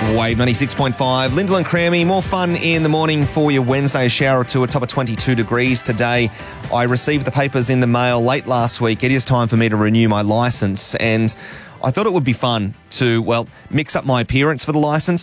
Wave 96.5. Lyndall and Crammy, more fun in the morning for your Wednesday. A shower or two, a top of 22 degrees today. I received the papers in the mail late last week. It is time for me to renew my licence, and I thought it would be fun to, mix up my appearance for the licence.